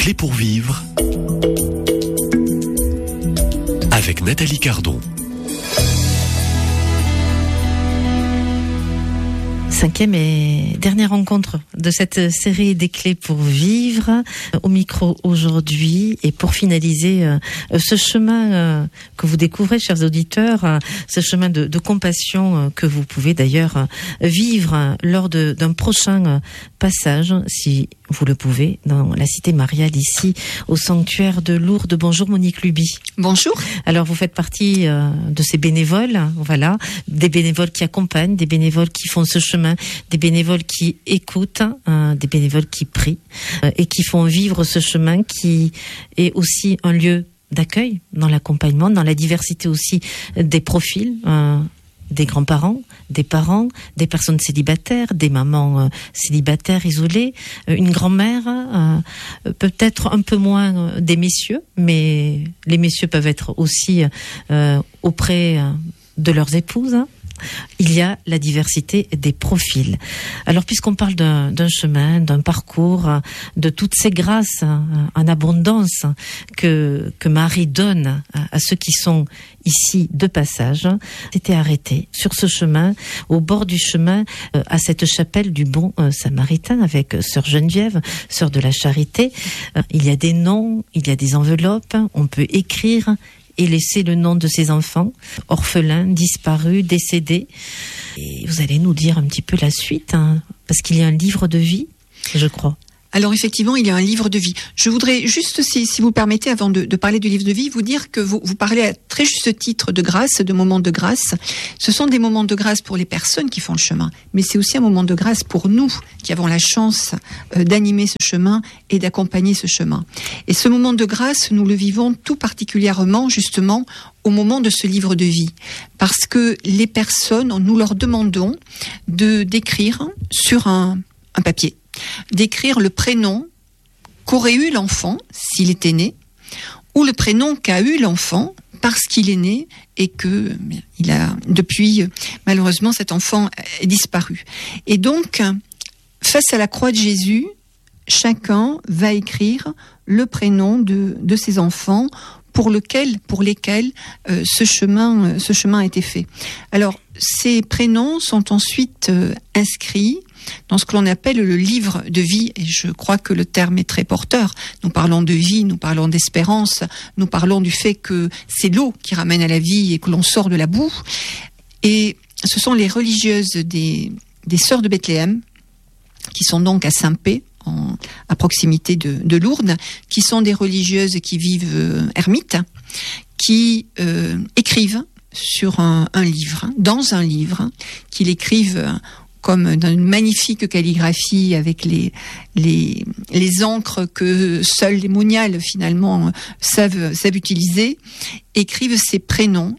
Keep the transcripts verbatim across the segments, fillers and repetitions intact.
clés pour vivre avec Nathalie Cardon. Cinquième et dernière rencontre de cette série des clés pour vivre au micro aujourd'hui, et pour finaliser euh, ce chemin euh, que vous découvrez, chers auditeurs, euh, ce chemin de, de compassion euh, que vous pouvez d'ailleurs euh, vivre euh, lors de, d'un prochain euh, passage, si vous le pouvez, dans la cité mariale ici au sanctuaire de Lourdes. Bonjour Monique Luby. Bonjour. Alors vous faites partie euh, de ces bénévoles, voilà, des bénévoles qui accompagnent, des bénévoles qui font ce chemin, des bénévoles qui écoutent, euh, des bénévoles qui prient euh, et qui font vivre ce chemin qui est aussi un lieu d'accueil dans l'accompagnement, dans la diversité aussi des profils, euh, des grands-parents, des parents, des personnes célibataires, des mamans euh, célibataires isolées, euh, une grand-mère, euh, peut-être un peu moins euh, des messieurs, mais les messieurs peuvent être aussi euh, auprès euh, de leurs épouses. Hein. Il y a la diversité des profils. Alors, puisqu'on parle d'un, d'un chemin, d'un parcours, de toutes ces grâces en abondance que, que Marie donne à, à ceux qui sont ici de passage, c'était arrêté sur ce chemin, au bord du chemin, à cette chapelle du Bon Samaritain avec Sœur Geneviève, Sœur de la Charité. Il y a des noms, il y a des enveloppes, on peut écrire et laisser le nom de ses enfants, orphelins, disparus, décédés. Et vous allez nous dire un petit peu la suite, hein, parce qu'il y a un livre de vie, je crois. Alors effectivement, il y a un livre de vie. Je voudrais juste, si, si vous permettez, avant de, de parler du livre de vie, vous dire que vous, vous parlez à très juste titre de grâce, de moments de grâce. Ce sont des moments de grâce pour les personnes qui font le chemin, mais c'est aussi un moment de grâce pour nous qui avons la chance euh, d'animer ce chemin et d'accompagner ce chemin. Et ce moment de grâce, nous le vivons tout particulièrement, justement, au moment de ce livre de vie. Parce que les personnes, nous leur demandons de d'écrire sur un, un papier, d'écrire le prénom qu'aurait eu l'enfant s'il était né, ou le prénom qu'a eu l'enfant parce qu'il est né et que il a depuis malheureusement cet enfant est disparu. Et donc face à la croix de Jésus, chacun va écrire le prénom de de ses enfants pour lequel pour lesquels euh, ce chemin euh, ce chemin a été fait. Alors ces prénoms sont ensuite euh, inscrits dans ce que l'on appelle le livre de vie, et je crois que le terme est très porteur. Nous parlons de vie, nous parlons d'espérance, nous parlons du fait que c'est l'eau qui ramène à la vie et que l'on sort de la boue. Et ce sont les religieuses des, des Sœurs de Bethléem, qui sont donc à Saint-Pé, en, à proximité de, de Lourdes, qui sont des religieuses qui vivent euh, ermites, qui euh, écrivent sur un, un livre, dans un livre, qu'ils écrivent comme dans une magnifique calligraphie avec les les les encres que seuls les moniales finalement savent savent utiliser, écrivent ces prénoms,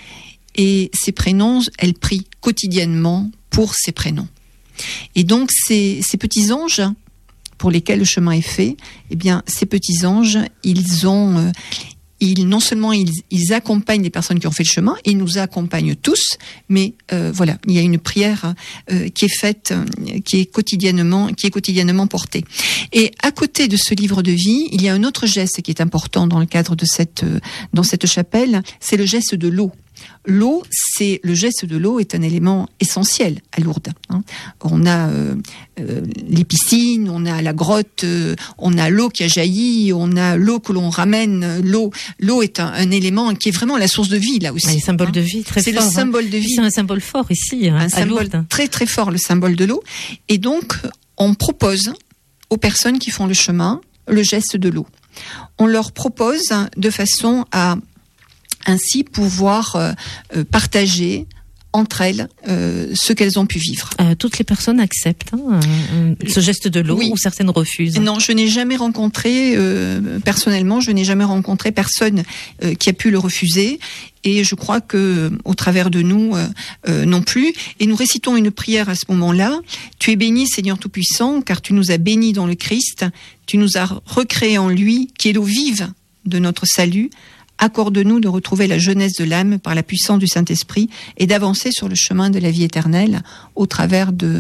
et ces prénoms, elles prient quotidiennement pour ces prénoms. Et donc ces ces petits anges pour lesquels le chemin est fait, eh bien ces petits anges, ils ont euh, Ils, non seulement ils, ils accompagnent les personnes qui ont fait le chemin, ils nous accompagnent tous, mais euh, voilà, il y a une prière euh, qui est faite, euh, qui est quotidiennement, qui est quotidiennement portée. Et à côté de ce livre de vie, il y a un autre geste qui est important dans le cadre de cette, euh, dans cette chapelle, c'est le geste de l'eau. L'eau, c'est le geste de l'eau est un élément essentiel à Lourdes. Hein. On a euh, euh, les piscines, on a la grotte, euh, on a l'eau qui a jailli, on a l'eau que l'on ramène. L'eau, l'eau est un, un élément qui est vraiment la source de vie là aussi. Un symbole hein. de vie très c'est fort. C'est le symbole hein. de vie. C'est un symbole fort ici, hein, un à symbole Lourdes. Très très fort, le symbole de l'eau. Et donc, on propose aux personnes qui font le chemin le geste de l'eau. On leur propose de façon à ainsi pouvoir euh, euh, partager entre elles euh, ce qu'elles ont pu vivre. Euh, toutes les personnes acceptent hein, euh, ce geste de l'eau, oui. Ou certaines refusent? Non, je n'ai jamais rencontré, euh, personnellement, je n'ai jamais rencontré personne euh, qui a pu le refuser. Et je crois que, au travers de nous, euh, euh, non plus. Et nous récitons une prière à ce moment-là. Tu es béni, Seigneur Tout-Puissant, car tu nous as bénis dans le Christ. Tu nous as recréés en lui, qui est l'eau vive de notre salut. Accorde-nous de retrouver la jeunesse de l'âme par la puissance du Saint-Esprit et d'avancer sur le chemin de la vie éternelle au travers de,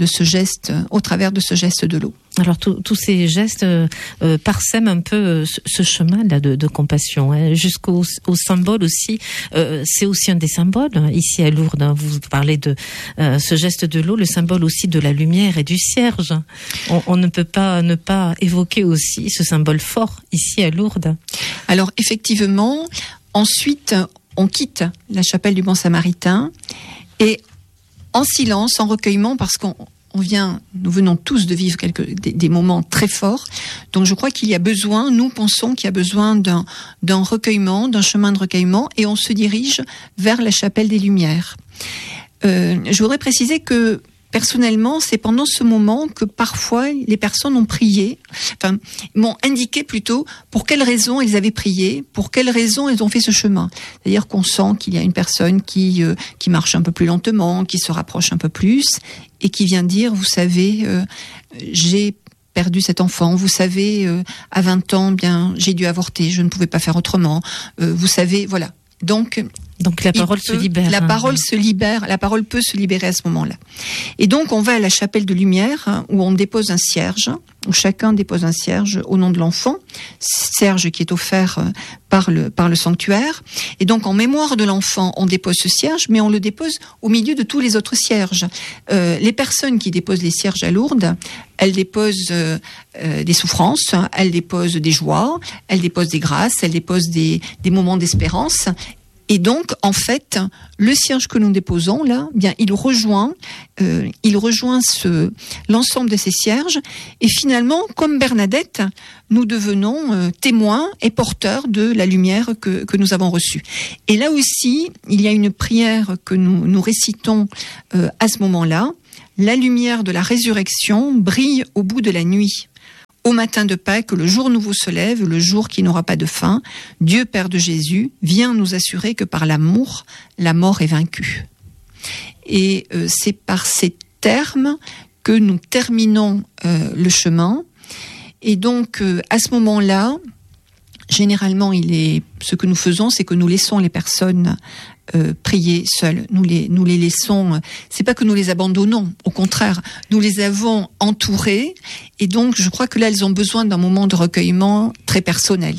de ce geste, au travers de ce geste de l'eau. Alors tous ces gestes euh, euh, parsèment un peu euh, ce, ce chemin là de, de compassion, hein, jusqu'au au symbole aussi. Euh, c'est aussi un des symboles hein, ici à Lourdes. Hein, vous parlez de euh, ce geste de l'eau, le symbole aussi de la lumière et du cierge. On, on ne peut pas ne pas évoquer aussi ce symbole fort ici à Lourdes. Alors effectivement, ensuite on quitte la chapelle du Bon Samaritain et en silence, en recueillement, parce qu'on On vient, nous venons tous de vivre quelques, des, des moments très forts. Donc je crois qu'il y a besoin, nous pensons qu'il y a besoin d'un, d'un recueillement, d'un chemin de recueillement, et on se dirige vers la chapelle des Lumières. Euh, je voudrais préciser que personnellement, c'est pendant ce moment que parfois les personnes ont prié, enfin, m'ont indiqué plutôt pour quelles raisons elles avaient prié, pour quelles raisons elles ont fait ce chemin. C'est-à-dire qu'on sent qu'il y a une personne qui, euh, qui marche un peu plus lentement, qui se rapproche un peu plus, et qui vient dire, vous savez, euh, j'ai perdu cet enfant, vous savez, euh, à vingt ans, bien, j'ai dû avorter, je ne pouvais pas faire autrement, euh, vous savez, voilà. Donc, donc la parole peut, se libère. La hein, parole oui. se libère, la parole peut se libérer à ce moment-là. Et donc on va à la chapelle de Lumière hein, où on dépose un cierge, où chacun dépose un cierge au nom de l'enfant, cierge qui est offert par le par le sanctuaire. Et donc en mémoire de l'enfant, on dépose ce cierge, mais on le dépose au milieu de tous les autres cierges. Euh, les personnes qui déposent les cierges à Lourdes, elles déposent euh, euh, des souffrances, elles déposent des joies, elles déposent des grâces, elles déposent des des moments d'espérance. Et donc, en fait, le cierge que nous déposons là, bien, il rejoint, euh, il rejoint ce l'ensemble de ces cierges. Et finalement, comme Bernadette, nous devenons euh, témoins et porteurs de la lumière que que nous avons reçue. Et là aussi, il y a une prière que nous nous récitons euh, à ce moment-là. La lumière de la résurrection brille au bout de la nuit. Au matin de Pâques, le jour nouveau se lève, le jour qui n'aura pas de fin. Dieu, Père de Jésus, vient nous assurer que par l'amour, la mort est vaincue. Et euh, c'est par ces termes que nous terminons euh, le chemin. Et donc, euh, à ce moment-là, généralement, il est, ce que nous faisons, c'est que nous laissons les personnes euh, prier seules. Nous les, nous les laissons. C'est pas que nous les abandonnons. Au contraire, nous les avons entourées. Et donc, je crois que là, elles ont besoin d'un moment de recueillement très personnel.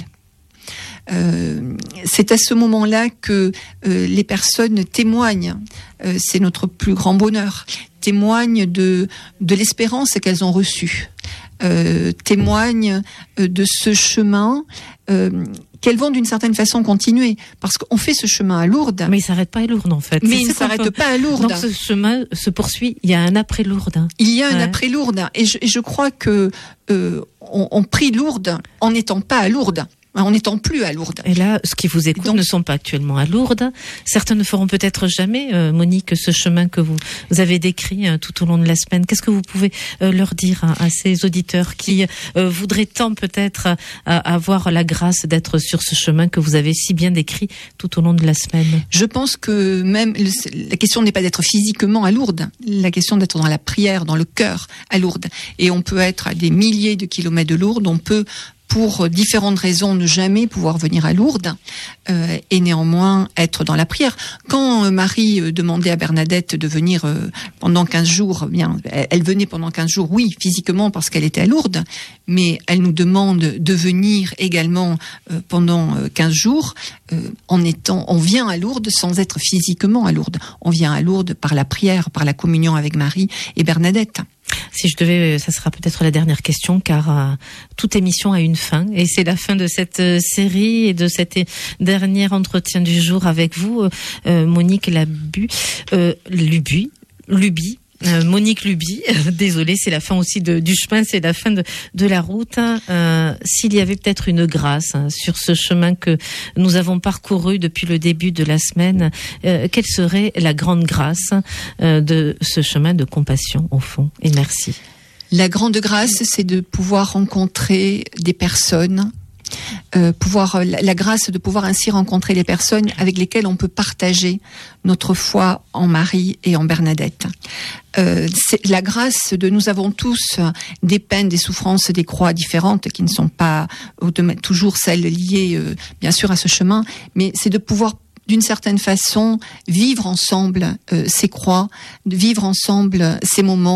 Euh, c'est à ce moment-là que euh, les personnes témoignent. Euh, c'est notre plus grand bonheur. Témoignent de de l'espérance qu'elles ont reçue. Euh, témoignent euh, de ce chemin euh, qu'elles vont d'une certaine façon continuer, parce qu'on fait ce chemin à Lourdes. Mais il s'arrête pas à Lourdes en fait. Mais il ne s'arrête pas à Lourdes. Donc ce chemin se poursuit. Il y a un après Lourdes. Il y a un ouais. après Lourdes, et je, et je crois que euh, on, on prie Lourdes en n'étant pas à Lourdes. En n'étant plus à Lourdes. Et là, ceux qui vous écoutent donc, ne sont pas actuellement à Lourdes. Certains ne feront peut-être jamais, euh, Monique, ce chemin que vous, vous avez décrit euh, tout au long de la semaine. Qu'est-ce que vous pouvez euh, leur dire à, à ces auditeurs qui euh, voudraient tant peut-être euh, avoir la grâce d'être sur ce chemin que vous avez si bien décrit tout au long de la semaine? Je pense que même la question n'est pas d'être physiquement à Lourdes. La question d'être dans la prière, dans le cœur à Lourdes. Et on peut être à des milliers de kilomètres de Lourdes. On peut pour différentes raisons, ne jamais pouvoir venir à Lourdes euh, et néanmoins être dans la prière. Quand euh, Marie euh, demandait à Bernadette de venir euh, pendant quinze jours, bien, elle, elle venait pendant quinze jours, oui, physiquement parce qu'elle était à Lourdes, mais elle nous demande de venir également euh, pendant euh, quinze jours euh, en étant, on vient à Lourdes sans être physiquement à Lourdes. On vient à Lourdes par la prière, par la communion avec Marie et Bernadette. Si je devais, ça sera peut-être la dernière question, car euh, toute émission a une fin, et c'est la fin de cette euh, série et de cet euh, dernier entretien du jour avec vous, euh, Monique Labu, euh, Lubu, Luby. Euh, Monique Luby, euh, désolée, c'est la fin aussi de, du chemin, c'est la fin de, de la route. Euh, s'il y avait peut-être une grâce hein, sur ce chemin que nous avons parcouru depuis le début de la semaine, euh, quelle serait la grande grâce euh, de ce chemin de compassion au fond? Et merci. La grande grâce, c'est de pouvoir rencontrer des personnes, euh, pouvoir la, la grâce de pouvoir ainsi rencontrer les personnes avec lesquelles on peut partager notre foi en Marie et en Bernadette. Euh, c'est la grâce de nous avons tous des peines, des souffrances, des croix différentes qui ne sont pas toujours celles liées euh, bien sûr à ce chemin, mais c'est de pouvoir d'une certaine façon vivre ensemble euh, ces croix, de vivre ensemble ces moments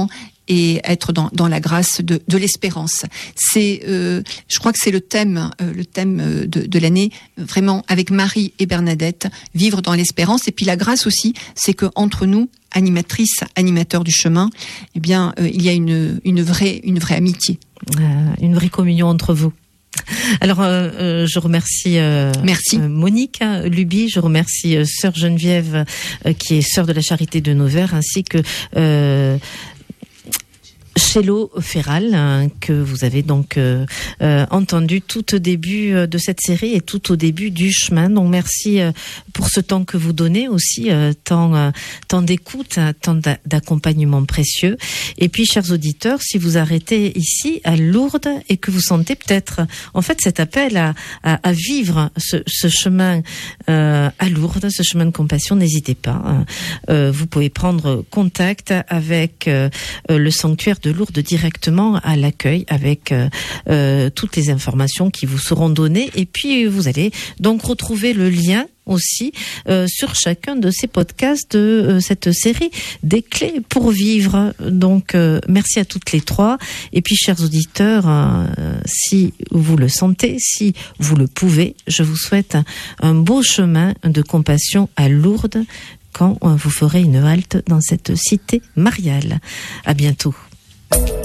et être dans, dans la grâce de, de l'espérance. C'est, euh, je crois que c'est le thème, euh, le thème de, de l'année, vraiment avec Marie et Bernadette, vivre dans l'espérance. Et puis la grâce aussi, c'est que entre nous, animatrices, animateurs du chemin, eh bien, euh, il y a une, une vraie, une vraie amitié, euh, une vraie communion entre vous. Alors, euh, euh, je remercie euh, Merci. Euh, Monique hein, Luby, je remercie euh, Sœur Geneviève, euh, qui est sœur de la Charité de Nevers, ainsi que euh, Chello Ferral, hein, que vous avez donc euh, euh, entendu tout au début de cette série et tout au début du chemin. Donc merci euh, pour ce temps que vous donnez aussi, euh, tant, euh, tant d'écoute, tant d'accompagnement précieux. Et puis, chers auditeurs, si vous arrêtez ici à Lourdes et que vous sentez peut-être, en fait, cet appel à, à, à vivre ce, ce chemin euh, à Lourdes, ce chemin de compassion, n'hésitez pas. Hein. Euh, vous pouvez prendre contact avec euh, le sanctuaire de de Lourdes directement à l'accueil avec euh, euh, toutes les informations qui vous seront données, et puis vous allez donc retrouver le lien aussi euh, sur chacun de ces podcasts de euh, cette série des clés pour vivre. Donc euh, merci à toutes les trois, et puis chers auditeurs, euh, si vous le sentez, si vous le pouvez, je vous souhaite un, un beau chemin de compassion à Lourdes quand vous ferez une halte dans cette cité mariale. À bientôt.